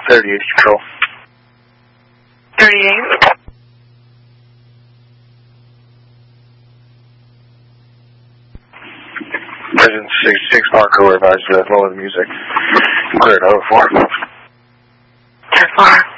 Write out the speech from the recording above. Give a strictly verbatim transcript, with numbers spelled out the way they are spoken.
thirty-eight control. thirty-eight. President sixty-six Marco advised to lower the music. Clear at oh four. ten four.